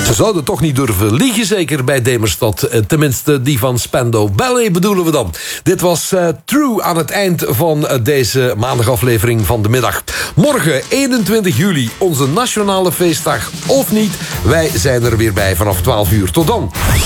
Ze zouden toch niet durven liegen, zeker bij Demerstad. Tenminste, die van Spandau Ballet bedoelen we dan. Dit was True aan het eind van deze maandagaflevering van de middag. Morgen, 21 juli, onze nationale feestdag of niet. Wij zijn er weer bij vanaf 12 uur. Tot dan.